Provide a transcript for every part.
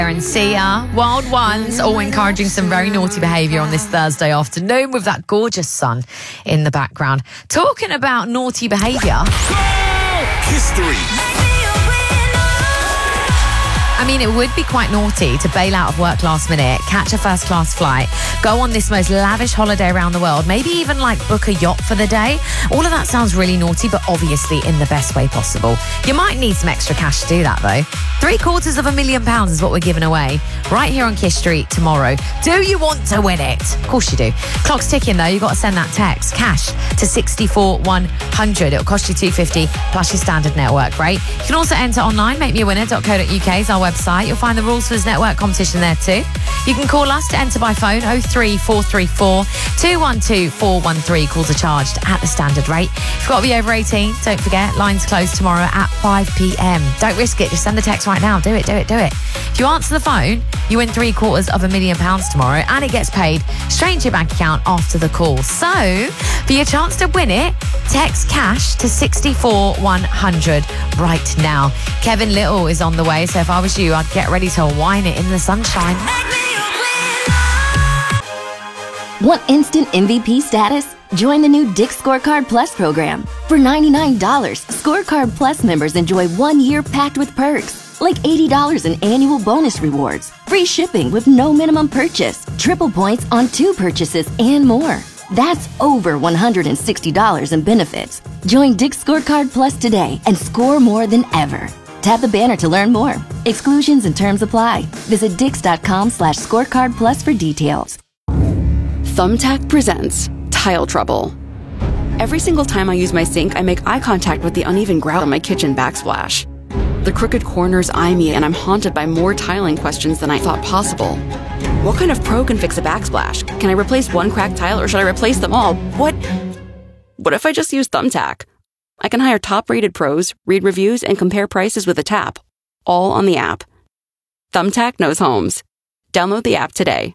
And Sia, Wild Ones, all encouraging some very naughty behaviour on this Thursday afternoon with that gorgeous sun in the background. Talking about naughty behaviour. History. I mean, it would be quite naughty to bail out of work last minute, catch a first-class flight, go on this most lavish holiday around the world, maybe even like book a yacht for the day. All of that sounds really naughty, but obviously in the best way possible. You might need some extra cash to do that, though. £750,000 is what we're giving away right here on Kiss Street tomorrow. Do you want to win it? Of course you do. Clock's ticking, though. You've got to send that text, cash, to 64100. It'll cost you $250 plus your standard network rate. You can also enter online, makemeawinner.co.uk is our website. You'll find the rules for this network competition there too. You can call us to enter by phone 03434 212 413. Calls are charged at the standard rate. If you've got to be over 18, don't forget, lines close tomorrow at 5 p.m. Don't risk it, just send the text right now. Do it. If you answer the phone, you win £750,000 tomorrow, and it gets paid straight into your bank account after the call. So, for your chance to win it, text cash to 64100 right now. Kevin Little is on the way, so if I was you, I'd get ready to whine it in the sunshine. Want instant MVP status? Join the new Dick's Scorecard Plus program. For $99, Scorecard Plus members enjoy 1 year packed with perks, like $80 in annual bonus rewards, free shipping with no minimum purchase, triple points on 2 purchases, and more. That's over $160 in benefits. Join Dick's Scorecard Plus today and score more than ever. Tap the banner to learn more. Exclusions and terms apply. Visit dix.com/scorecard plus for details. Thumbtack presents Tile Trouble. Every single time I use my sink, I make eye contact with the uneven grout on my kitchen backsplash. The crooked corners eye me, and I'm haunted by more tiling questions than I thought possible. What kind of pro can fix a backsplash? Can I replace one cracked tile, or should I replace them all? What if I just use Thumbtack? I can hire top-rated pros, read reviews, and compare prices with a tap, all on the app. Thumbtack knows homes. Download the app today.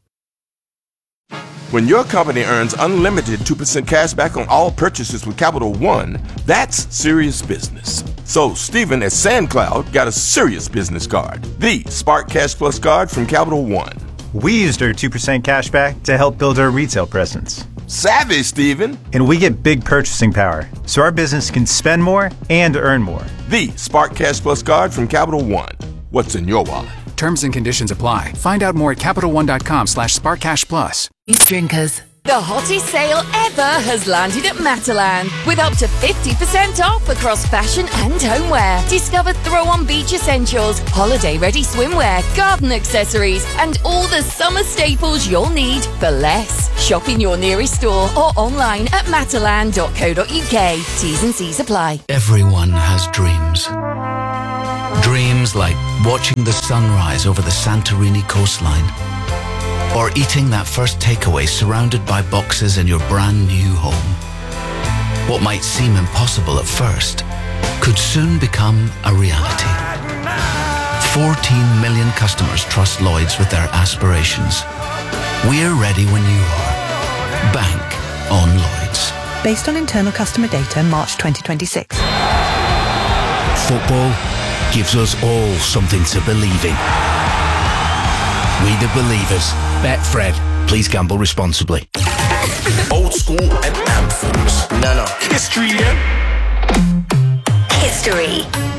When your company earns unlimited 2% cash back on all purchases with Capital One, that's serious business. So Stephen at SandCloud got a serious business card, the Spark Cash Plus card from Capital One. We used our 2% cash back to help build our retail presence. Savvy, Stephen. And we get big purchasing power, so our business can spend more and earn more. The Spark Cash Plus card from Capital One. What's in your wallet? Terms and conditions apply. Find out more at CapitalOne.com/SparkCashPlus. Drinkers. The hottest sale ever has landed at Matalan with up to 50% off across fashion and homeware. Discover throw-on beach essentials, holiday-ready swimwear, garden accessories, and all the summer staples you'll need for less. Shop in your nearest store or online at matalan.co.uk. T's and C's apply. Everyone has dreams. Dreams like watching the sunrise over the Santorini coastline, or eating that first takeaway surrounded by boxes in your brand new home. What might seem impossible at first could soon become a reality. 14 million customers trust Lloyds with their aspirations. We're ready when you are. Bank on Lloyds. Based on internal customer data, March 2026. Football gives us all something to believe in. We the believers. Betfred. Please gamble responsibly. Old school and anthems. No. History, yeah? History.